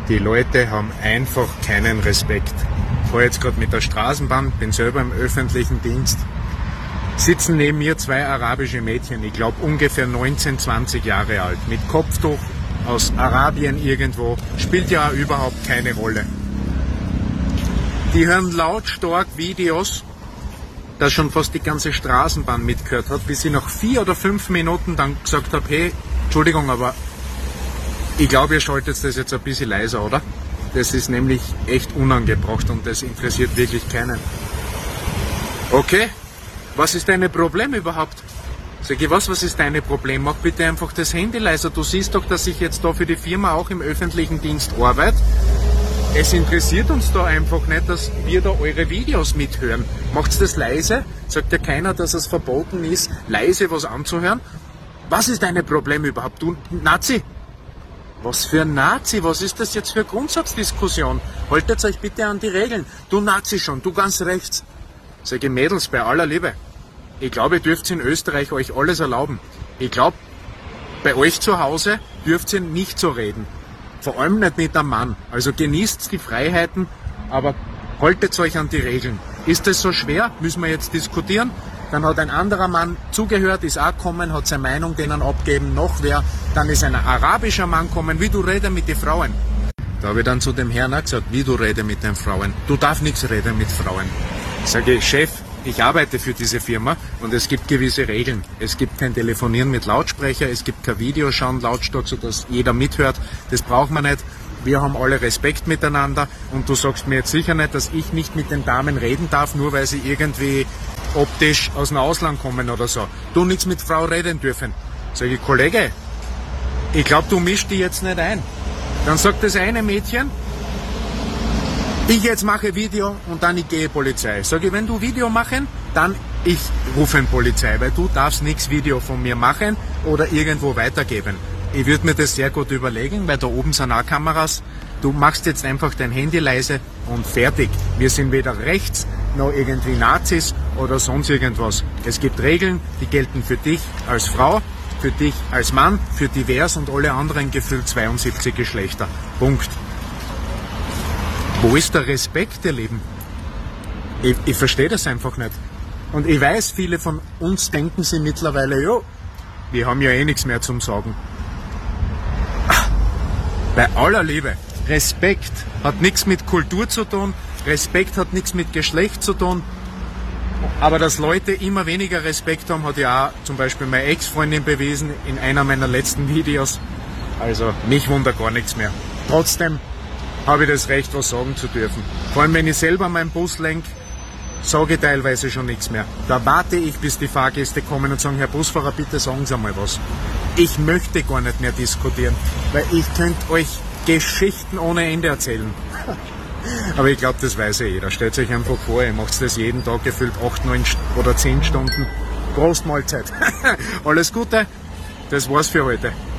Die Leute haben einfach keinen Respekt. Ich fahre jetzt gerade mit der Straßenbahn, bin selber im öffentlichen Dienst. Sitzen neben mir zwei arabische Mädchen, ich glaube ungefähr 19, 20 Jahre alt, mit Kopftuch aus Arabien irgendwo, spielt ja überhaupt keine Rolle. Die hören lautstark Videos, dass schon fast die ganze Straßenbahn mitgehört hat, bis ich nach 4 oder 5 Minuten dann gesagt habe, hey, Entschuldigung, aber ich glaube, ihr schaltet das jetzt ein bisschen leiser, oder? Das ist nämlich echt unangebracht und das interessiert wirklich keinen. Okay, was ist dein Problem überhaupt? Sag ich, was ist dein Problem? Mach bitte einfach das Handy leiser. Du siehst doch, dass ich jetzt da für die Firma auch im öffentlichen Dienst arbeite. Es interessiert uns da einfach nicht, dass wir da eure Videos mithören. Macht's das leise? Sagt ja keiner, dass es verboten ist, leise was anzuhören? Was ist dein Problem überhaupt? Du Nazi? Was für ein Nazi? Was ist das jetzt für eine Grundsatzdiskussion? Haltet euch bitte an die Regeln. Du Nazi schon, du ganz rechts. Sag ich, Mädels, bei aller Liebe. Ich glaube, ihr dürft in Österreich euch alles erlauben. Ich glaube, bei euch zu Hause dürft ihr nicht so reden. Vor allem nicht mit einem Mann. Also genießt die Freiheiten, aber haltet euch an die Regeln. Ist das so schwer? Müssen wir jetzt diskutieren? Dann hat ein anderer Mann zugehört, ist auch gekommen, hat seine Meinung denen abgeben, noch wer. Dann ist ein arabischer Mann gekommen, wie du redest mit den Frauen. Da habe ich dann zu dem Herrn auch gesagt, wie du redest mit den Frauen. Du darfst nichts reden mit Frauen. Sage ich, Chef, ich arbeite für diese Firma und es gibt gewisse Regeln. Es gibt kein Telefonieren mit Lautsprecher, es gibt kein Videoschauen lautstark, sodass jeder mithört. Das braucht man nicht. Wir haben alle Respekt miteinander und du sagst mir jetzt sicher nicht, dass ich nicht mit den Damen reden darf, nur weil sie irgendwie optisch aus dem Ausland kommen oder so. Du nichts mit Frau reden dürfen. Sag ich, Kollege, ich glaube, du mischst die jetzt nicht ein. Dann sagt das eine Mädchen, ich jetzt mache Video und dann ich gehe Polizei. Sag ich, wenn du Video machen, dann ich rufe Polizei, weil du darfst nichts Video von mir machen oder irgendwo weitergeben. Ich würde mir das sehr gut überlegen, weil da oben sind auch Kameras. Du machst jetzt einfach dein Handy leise und fertig. Wir sind weder rechts noch irgendwie Nazis oder sonst irgendwas. Es gibt Regeln, die gelten für dich als Frau, für dich als Mann, für divers und alle anderen gefühlt 72 Geschlechter. Punkt. Wo ist der Respekt, ihr Lieben? Ich verstehe das einfach nicht. Und ich weiß, viele von uns denken sie mittlerweile, jo, wir haben ja eh nichts mehr zum Sagen. Bei aller Liebe, Respekt hat nichts mit Kultur zu tun, Respekt hat nichts mit Geschlecht zu tun, aber dass Leute immer weniger Respekt haben, hat ja auch zum Beispiel meine Ex-Freundin bewiesen in einer meiner letzten Videos. Also mich wundert gar nichts mehr. Trotzdem habe ich das Recht, was sagen zu dürfen. Vor allem, wenn ich selber meinen Bus lenke, sage ich teilweise schon nichts mehr. Da warte ich, bis die Fahrgäste kommen und sagen, Herr Busfahrer, bitte sagen Sie einmal was. Ich möchte gar nicht mehr diskutieren, weil ich könnte euch Geschichten ohne Ende erzählen. Aber ich glaube, das weiß ja jeder. Stellt euch einfach vor, ihr macht das jeden Tag gefühlt 8, 9 oder 10 Stunden. Prost Mahlzeit. Alles Gute, das war's für heute.